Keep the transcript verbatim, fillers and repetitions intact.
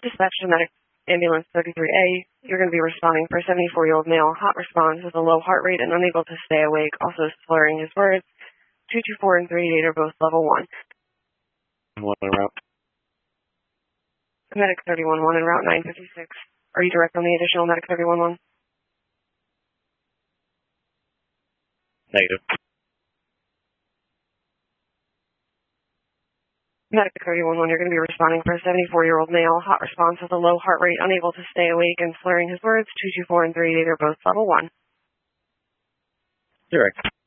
Dispatch to medic ambulance thirty-three A. You're going to be responding for a seventy-four-year-old male. Hot response with a low heart rate and unable to stay awake. Also slurring his words. two two four and three eight are both level one. One en route. Medic thirty-one one en route nine fifty-six. Are you direct on the additional medic thirty-one one? Negative. Medic thirty-one one, you're going to be responding for a seventy-four-year-old male. Hot response with a low heart rate, unable to stay awake and slurring his words. two two four and three eight are both level one. Direct.